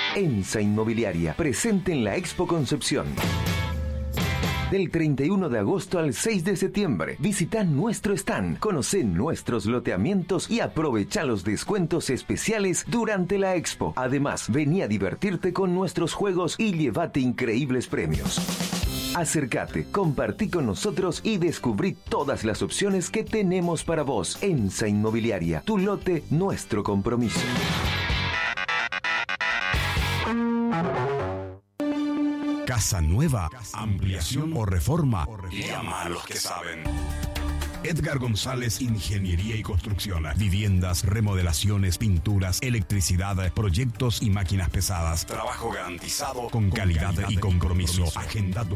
ENSA Inmobiliaria, presente en la Expo Concepción. Del 31 de agosto al 6 de septiembre, visita nuestro stand, conoce nuestros loteamientos y aprovecha los descuentos especiales durante la expo. Además, vení a divertirte con nuestros juegos y llévate increíbles premios. Acércate, compartí con nosotros y descubrí todas las opciones que tenemos para vos. ENSA Inmobiliaria, tu lote, nuestro compromiso. Casa nueva, ampliación o reforma. Llama a los que saben. Edgar González, Ingeniería y Construcción. Viviendas, remodelaciones, pinturas, electricidad, proyectos y máquinas pesadas. Trabajo garantizado con calidad y compromiso. Agenda tu